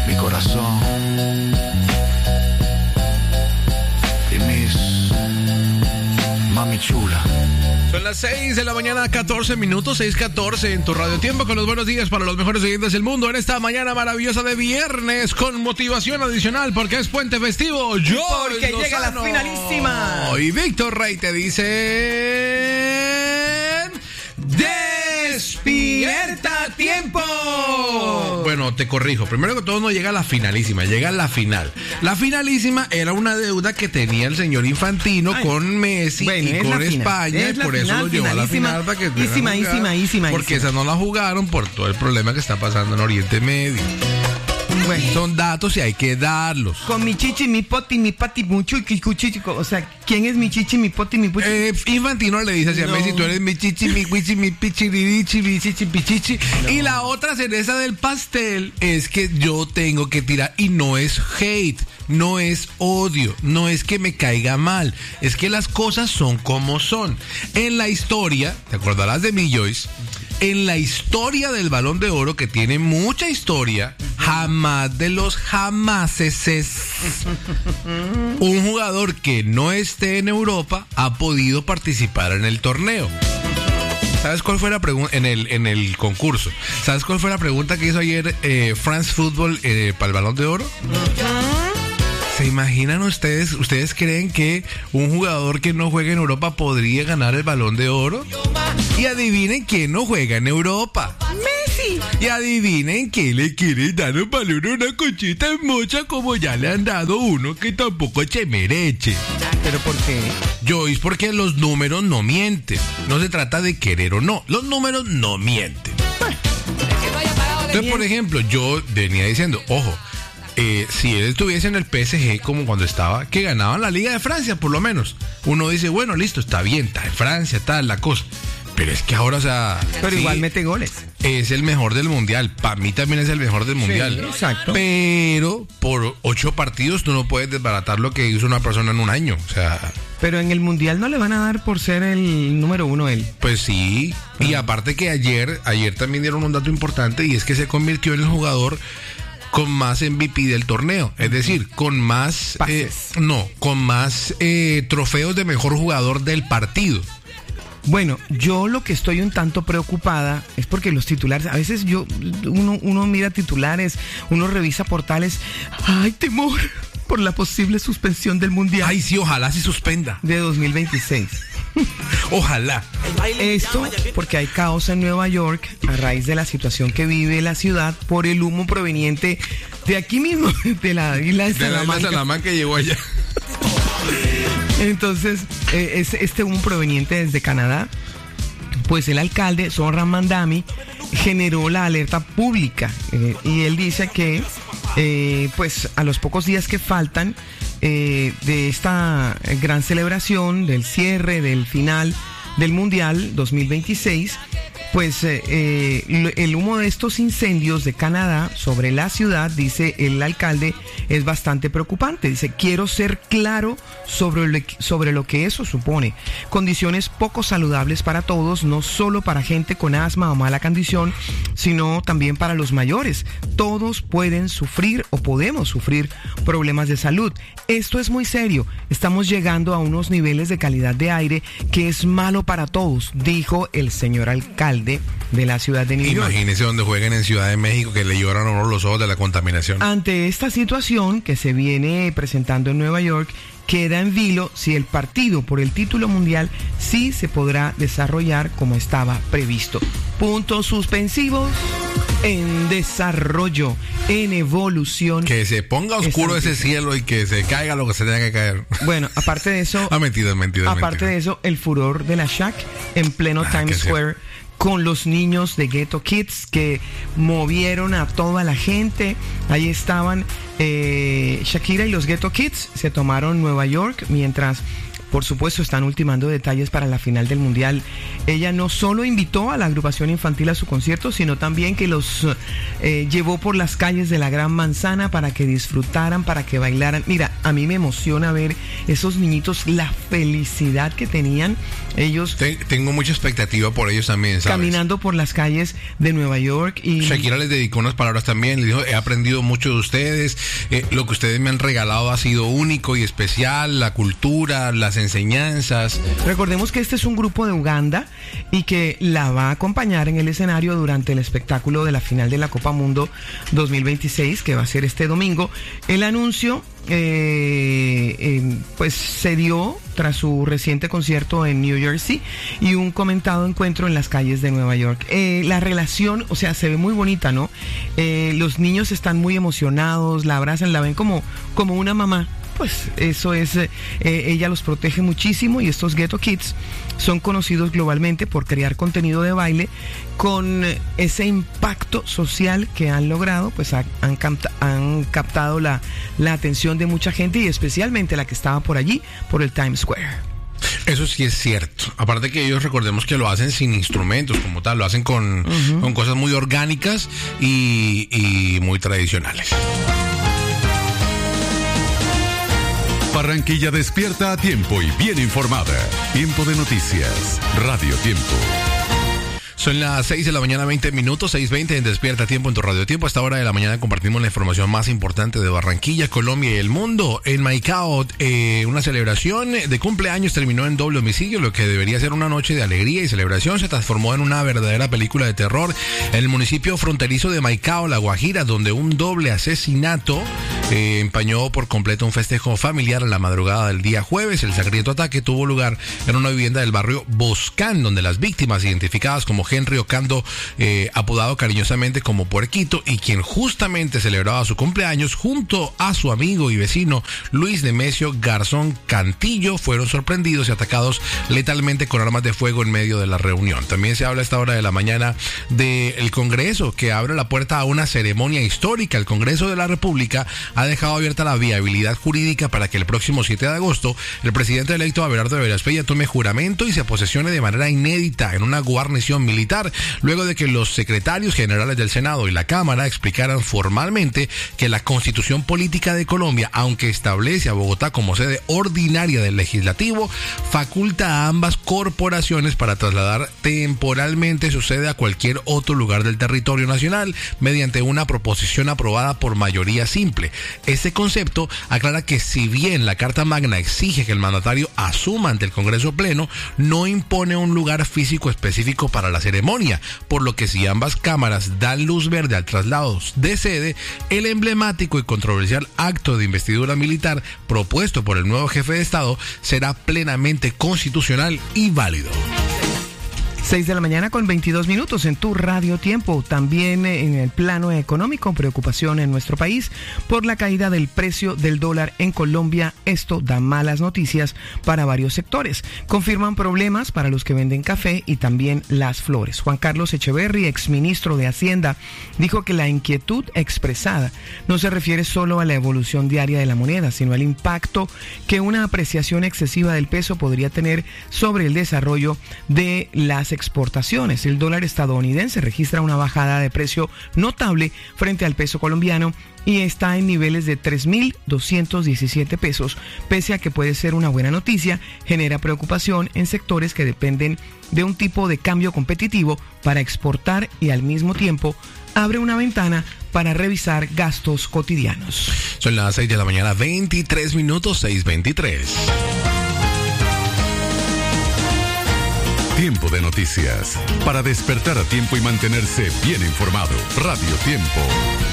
mi corazón y mis mami chula. Son las 6 de la mañana, 14 minutos, 6:14 en tu Radio Tiempo, con los buenos días para los mejores oyentes del mundo en esta mañana maravillosa de viernes, con motivación adicional porque es puente festivo. Porque llega la finalísima. Y Víctor Rey te dice: ¡despierta a tiempo! Bueno, te corrijo. Primero que todo, no llega la finalísima, llega la final. La finalísima era una deuda que tenía el señor Infantino con Messi y con España, y por eso lo llevó a la final para que porque esa no la jugaron por todo el problema que está pasando en Oriente Medio. Bueno, son datos y hay que darlos. Con mi chichi, mi poti, mi pati, mucho y cuchichico. O sea, ¿quién es mi chichi, mi poti, mi puchi? Infantino le dice hacia Messi: tú eres mi chichi, mi cuichi, mi pichiririchi, mi chichi, pichichi. No. Y la otra cereza del pastel es que yo tengo que tirar, y no es hate, no es odio, no es que me caiga mal, es que las cosas son como son. En la historia, ¿te acordarás de mi Joyce? En la historia del Balón de Oro, que tiene mucha historia, jamás de los jamases un jugador que no esté en Europa ha podido participar en el torneo. ¿Sabes cuál fue la pregunta en el concurso? ¿Sabes cuál fue la pregunta que hizo ayer France Football para el Balón de Oro? ¿Se imaginan ustedes? ¿Ustedes creen que un jugador que no juega en Europa podría ganar el Balón de Oro? Y adivinen quién no juega en Europa. ¡Messi! Y adivinen quién le quiere dar un balón a una conchita mocha, como ya le han dado uno que tampoco se merece. ¿Pero por qué? Joyce, porque los números no mienten. No se trata de querer o no. Los números no mienten. Entonces, por ejemplo, yo venía diciendo, ojo, si él estuviese en el PSG como cuando estaba, que ganaban la Liga de Francia por lo menos, uno dice, bueno, listo, está bien, está en Francia, está la cosa, pero es que ahora, o sea, pero sí, igual mete goles, es el mejor del mundial, para mí también es el mejor del mundial, sí, exacto, pero por 8 partidos tú no puedes desbaratar lo que hizo una persona en un año, o sea. Pero en el mundial no le van a dar por ser el número 1 él. Pues sí, y aparte que ayer también dieron un dato importante, y es que se convirtió en el jugador con más MVP del torneo, es decir, con más con más trofeos de mejor jugador del partido. Bueno, yo lo que estoy un tanto preocupada es porque los titulares, a veces uno mira titulares, uno revisa portales, ¡ay, temor por la posible suspensión del mundial! Ay, sí, ojalá se suspenda. De 2026. Ojalá. Esto porque hay caos en Nueva York a raíz de la situación que vive la ciudad por el humo proveniente de aquí mismo, de la isla de Salamanca. De la isla de Salamanca que llegó allá. Entonces, este humo proveniente desde Canadá, pues el alcalde, Zohran Mamdani, generó la alerta pública y él dice que pues a los pocos días que faltan de esta gran celebración, del cierre, del final del Mundial 2026, pues el humo de estos incendios de Canadá sobre la ciudad, dice el alcalde, es bastante preocupante. Dice, quiero ser claro sobre lo que eso supone. Condiciones poco saludables para todos, no solo para gente con asma o mala condición, sino también para los mayores. Todos pueden sufrir o podemos sufrir problemas de salud. Esto es muy serio. Estamos llegando a unos niveles de calidad de aire que es malo para todos, dijo el señor alcalde de la ciudad de New York. Imagínese donde jueguen en Ciudad de México, que le lloran a uno los ojos de la contaminación. Ante esta situación que se viene presentando en Nueva York, queda en vilo si el partido por el título mundial sí se podrá desarrollar como estaba previsto. Puntos suspensivos en desarrollo, en evolución. Que se ponga oscuro ese cielo y que se caiga lo que se tenga que caer. Bueno, aparte de eso... mentira. Aparte de eso, el furor de la Shaq en pleno Times Square, con los niños de Ghetto Kids que movieron a toda la gente. Ahí estaban Shakira y los Ghetto Kids, se tomaron Nueva York mientras por supuesto, están ultimando detalles para la final del Mundial. Ella no solo invitó a la agrupación infantil a su concierto, sino también que los llevó por las calles de la Gran Manzana para que disfrutaran, para que bailaran. Mira, a mí me emociona ver esos niñitos, la felicidad que tenían ellos. Tengo mucha expectativa por ellos también, ¿sabes? Caminando por las calles de Nueva York. Y Shakira les dedicó unas palabras también, le dijo: he aprendido mucho de ustedes, lo que ustedes me han regalado ha sido único y especial, la cultura, las enseñanzas. Recordemos que este es un grupo de Uganda y que la va a acompañar en el escenario durante el espectáculo de la final de la Copa Mundo 2026, que va a ser este domingo. El anuncio pues se dio tras su reciente concierto en New Jersey y un comentado encuentro en las calles de Nueva York. La relación, o sea, se ve muy bonita, ¿no? Los niños están muy emocionados, la abrazan, la ven como una mamá. Pues eso es, ella los protege muchísimo, y estos Ghetto Kids son conocidos globalmente por crear contenido de baile con ese impacto social que han logrado. Pues han captado la atención de mucha gente, y especialmente la que estaba por allí, por el Times Square. Eso sí es cierto. Aparte que ellos, recordemos que lo hacen sin instrumentos como tal, lo hacen con cosas muy orgánicas y muy tradicionales. Barranquilla despierta a tiempo y bien informada. Tiempo de noticias. Radio Tiempo. Son las 6 de la mañana, 20 minutos, 6:20 en Despierta Tiempo en tu Radio Tiempo. A esta hora de la mañana compartimos la información más importante de Barranquilla, Colombia y el mundo. En Maicao, una celebración de cumpleaños terminó en doble homicidio. Lo que debería ser una noche de alegría y celebración se transformó en una verdadera película de terror en el municipio fronterizo de Maicao, La Guajira, donde un doble asesinato empañó por completo un festejo familiar en la madrugada del día jueves. El sangriento ataque tuvo lugar en una vivienda del barrio Boscán, donde las víctimas, identificadas como Henry Ocando, apodado cariñosamente como Puerquito, y quien justamente celebraba su cumpleaños junto a su amigo y vecino Luis Nemesio Garzón Cantillo, fueron sorprendidos y atacados letalmente con armas de fuego en medio de la reunión. También se habla a esta hora de la mañana del Congreso, que abre la puerta a una ceremonia histórica. El Congreso de la República ha dejado abierta la viabilidad jurídica para que el próximo 7 de agosto el presidente electo Abelardo Veraspella tome juramento y se posesione de manera inédita en una guarnición militar, luego de que los secretarios generales del Senado y la Cámara explicaran formalmente que la Constitución Política de Colombia, aunque establece a Bogotá como sede ordinaria del Legislativo, faculta a ambas corporaciones para trasladar temporalmente su sede a cualquier otro lugar del territorio nacional mediante una proposición aprobada por mayoría simple. Este concepto aclara que si bien la Carta Magna exige que el mandatario asuma ante el Congreso Pleno, no impone un lugar físico específico para la ceremonia, por lo que si ambas cámaras dan luz verde al traslado de sede, el emblemático y controversial acto de investidura militar propuesto por el nuevo jefe de Estado será plenamente constitucional y válido. 6 de la mañana con 22 minutos en tu Radio Tiempo. También en el plano económico, preocupación en nuestro país por la caída del precio del dólar en Colombia. Esto da malas noticias para varios sectores. Confirman problemas para los que venden café y también las flores. Juan Carlos Echeverry, exministro de Hacienda, dijo que la inquietud expresada no se refiere solo a la evolución diaria de la moneda, sino al impacto que una apreciación excesiva del peso podría tener sobre el desarrollo de las exportaciones. El dólar estadounidense registra una bajada de precio notable frente al peso colombiano y está en niveles de 3.217 pesos. Pese a que puede ser una buena noticia, genera preocupación en sectores que dependen de un tipo de cambio competitivo para exportar y al mismo tiempo abre una ventana para revisar gastos cotidianos. Son las 6 de la mañana, 23 minutos, 6:23. Tiempo de noticias. Para despertar a tiempo y mantenerse bien informado. Radio Tiempo.